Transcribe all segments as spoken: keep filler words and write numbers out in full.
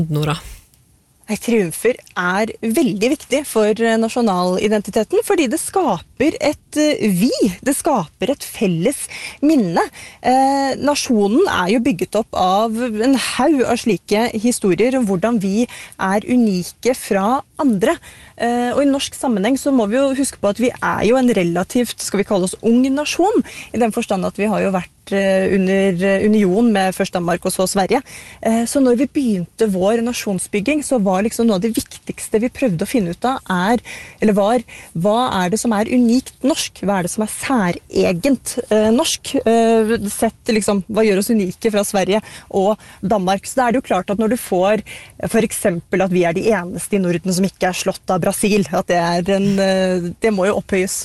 Nora? Nei, triumfer er veldig viktig for nasjonalidentiteten, fordi det skaper et vi, det skaper et felles minne. Eh, nasjonen er jo bygget opp av en haug av slike historier om hvordan vi er unike fra andre. Eh, og i norsk sammenheng så må vi jo huske på at vi er jo en relativt, skal vi kalle oss ung nasjon, i den forstand at vi har jo vært under union med først Danmark og så Sverige. Så når vi begynte vår nasjonsbygging, så var liksom noe av det viktigste vi prøvde å finne ut av er, eller var, hva er det som er unikt norsk? Hva er det som er særegent eh, norsk? Eh, sett liksom, hva gjør oss unike fra Sverige og Danmark? Så da er det jo klart at når du får for eksempel at vi er de eneste i Norden som ikke er slått av Brasil, at det er en, det må jo opphøyes.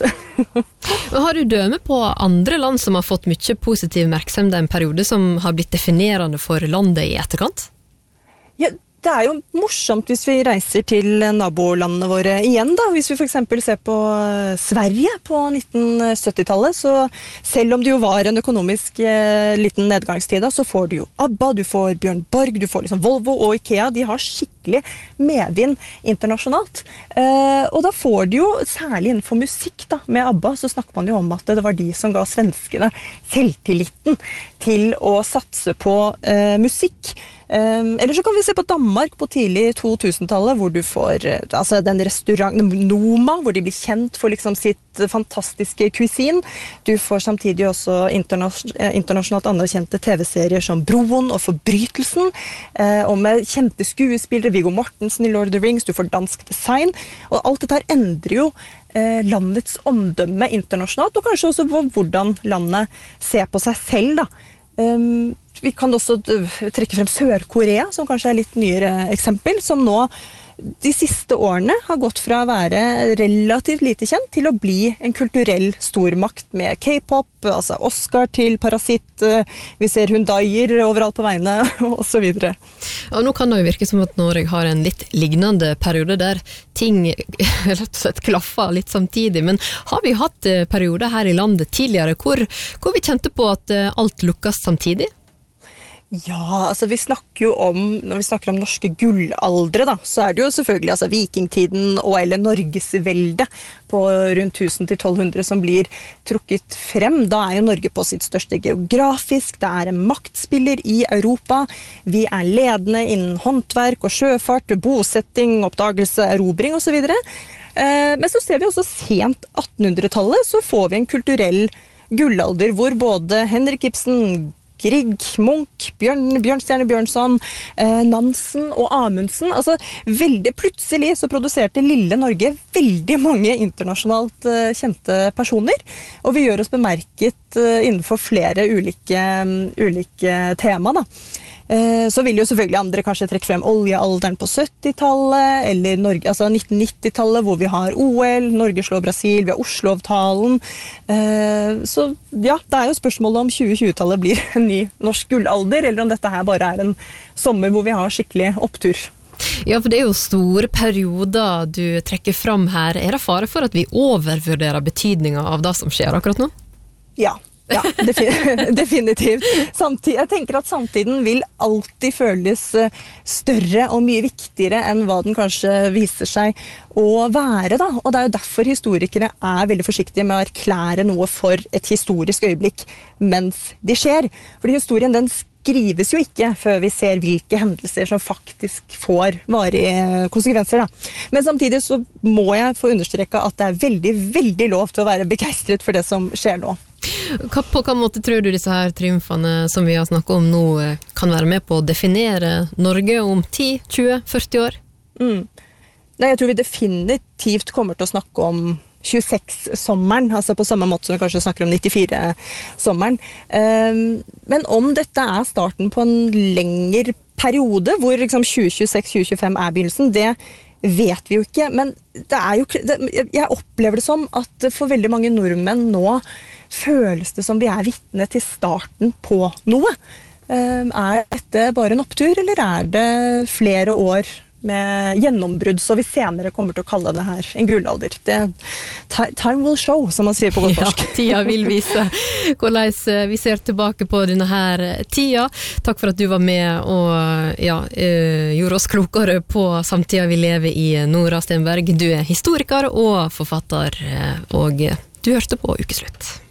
Har du døme på andre land som har fått mye positiv merksemd en periode som har blitt definerende for landet i etterkant? Ja, det er jo morsomt hvis vi reiser til nabolandene våre igjen da. Hvis vi for eksempel ser på Sverige på nitten sytti-tallet, så selv om det jo var en økonomisk eh, liten nedgangstid da, så får du jo ABBA, du får Bjørn Borg, du får liksom Volvo og IKEA, de har skikkelig medvind internasjonalt. Eh, og da får du jo, særlig innenfor musikk da, med ABBA, så snakker man jo om at det var de som ga svenskene selvtilliten til å satse på eh, musikk. Um, eller så kan vi se på Danmark på tidlig to tusen-tallet, hvor du får altså den restauranten Noma, hvor de blir kjent for liksom sitt fantastiske cuisine. Du får samtidig også internas internasjonalt anerkjente T V-serier som Broen og Forbrytelsen, uh, og med kjente skuespillere, Viggo Mortensen i Lord of the Rings, du får dansk design, og alt dette her endrer jo uh, landets omdømme internasjonalt, og kanskje også på hvordan landet ser på seg selv da. Um, vi kan også trekke frem Sør-Korea, som kanskje er litt nyere eksempel, som nå de siste årene har gått fra å være relativt lite kjent til å bli en kulturell stormakt med K-pop, altså Oscar til Parasitt, vi ser Hyundaier overalt på veiene, og så videre. Og nå kan det jo virke som at Norge har en litt lignende periode der ting rett og slett klaffer litt samtidig, men har vi hatt perioder her i landet tidligere hvor, hvor vi kjente på at alt lukkes samtidig? Ja, altså vi snakker jo om, når vi snakker om norske gullaldre da, så er det jo selvfølgelig altså vikingtiden og eller Norgesvelde på rundt tusen til tolv hundre som blir trukket frem. Da er jo Norge på sitt største geografisk, det er en maktspiller i Europa, vi er ledende innen håndverk og sjøfart, bosetting, oppdagelse, erobring og så videre. Eh, men så ser vi også sent attenhundretallet, så får vi en kulturell gullalder hvor både Henrik Ibsen, Grieg, Munch, Bjørn, Bjørnstjerne Bjørnson, eh, Nansen og Amundsen. Altså, veldig plutselig så produserte lille Norge veldig mange internasjonalt eh, kjente personer, og vi gjør oss bemerket eh, innenfor flere ulike, um, ulike tema da. Eh, så vil jo selvfølgelig andre kanskje trekke frem oljealderen på sytti-tallet, eller Norge, altså nitten nitti-tallet hvor vi har O L, Norge slår Brasil, vi har Oslo-avtalen. Eh, så ja, det er jo spørsmålet om tjue tjue-tallet blir en ny norsk gullalder, eller om dette her bare er en sommer hvor vi har skikkelig opptur. Ja, for det er jo store perioder du trekker fram her. Er det fare for at vi overvurderer betydningen av det som skjer akkurat nå? Ja. Ja, definitivt. Samtid, jeg tenker at samtiden vil alltid føles større og mye viktigere enn hva den kanskje viser seg å være da. Og det er jo derfor historikere er veldig forsiktige med å erklære noe for et historisk øyeblikk mens det skjer. Fordi historien den skrives jo ikke før vi ser hvilke hendelser som faktisk får varige konsekvenser da. Men samtidig så må jeg få understreke at det er veldig, veldig lov til å være begeistret for det som skjer nå. På hva måte tror du disse her triumfene som vi har snakket om nå kan være med på å definere Norge om ti, tjue, førti år? Mm. Nei, jeg tror vi definitivt kommer til å snakke om tjueseks-sommeren, altså på samme måte som vi kanskje snakker om nittifire-sommeren. Men om dette er starten på en lengre periode, hvor liksom tjue tjueseks tjue tjuefem er begynnelsen, det vet vi jo ikke, men det er jo, det, jeg opplever det som at for veldig mange nordmenn nå føles det som vi er vitne til starten på noe. Er dette bare en opptur, eller er det flere år med gjennombrudd, så vi senere kommer til å kalle det her en gullalder. Det, time will show, som man sier på godt norsk. Ja, tida vil vise hvordan vi ser tilbake på denne her tida. Takk for at du var med og ja, gjorde oss klokere på samtida vi lever i. Nora Stenberg, du er historiker og forfatter, og du hørte på Ukeslutt.